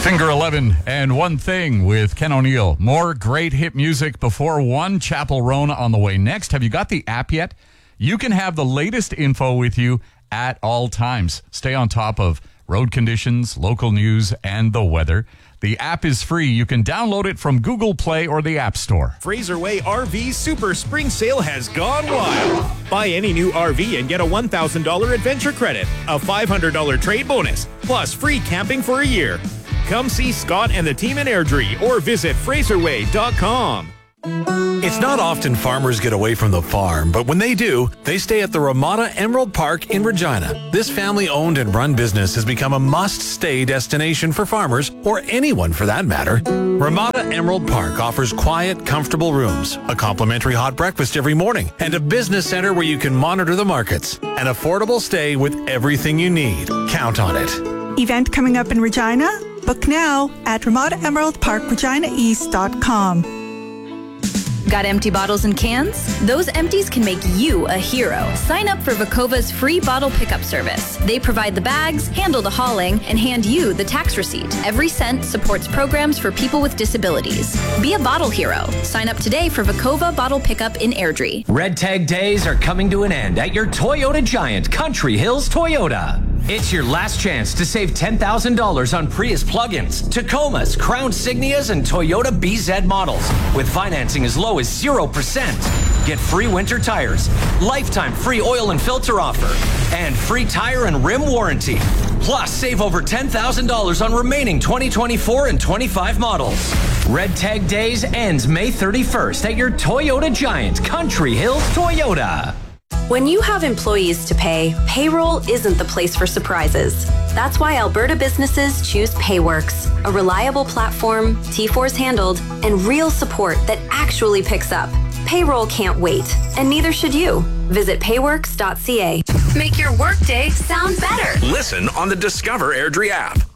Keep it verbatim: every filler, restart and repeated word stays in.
Finger eleven and One Thing with Ken O'Neill. More great hit music before one. Chapel Roan on the way next. Have you got the app yet? You can have the latest info with you at all times. Stay on top of road conditions, local news, and the weather. The app is free. You can download it from Google Play or the App Store. Fraser Way R V Super Spring Sale has gone wild. Buy any new R V and get a one thousand dollars adventure credit, a five hundred dollars trade bonus, plus free camping for a year. Come see Scott and the team in Airdrie or visit fraser way dot com. It's not often farmers get away from the farm, but when they do, they stay at the Ramada Emerald Park in Regina. This family-owned and run business has become a must-stay destination for farmers, or anyone for that matter. Ramada Emerald Park offers quiet, comfortable rooms, a complimentary hot breakfast every morning, and a business center where you can monitor the markets. An affordable stay with everything you need. Count on it. Event coming up in Regina? Book now at ramada emerald park regina east dot com. Got empty bottles and cans? Those empties can make you a hero. Sign up for Vacova's free bottle pickup service. They provide the bags, handle the hauling, and hand you the tax receipt. Every cent supports programs for people with disabilities. Be a bottle hero. Sign up today for Vacova Bottle Pickup in Airdrie. Red Tag Days are coming to an end at your Toyota Giant, Country Hills Toyota. It's your last chance to save ten thousand dollars on Prius plug-ins, Tacomas, Crown Signias, and Toyota B Z models with financing as low as zero percent. Get free winter tires, lifetime free oil and filter offer, and free tire and rim warranty. Plus, save over ten thousand dollars on remaining twenty twenty-four and twenty-five models. Red Tag Days ends May thirty-first at your Toyota Giant, Country Hills Toyota. When you have employees to pay, payroll isn't the place for surprises. That's why Alberta businesses choose Payworks, a reliable platform, T fours handled, and real support that actually picks up. Payroll can't wait, and neither should you. Visit payworks dot c a. Make your workday sound better. Listen on the Discover Airdrie app.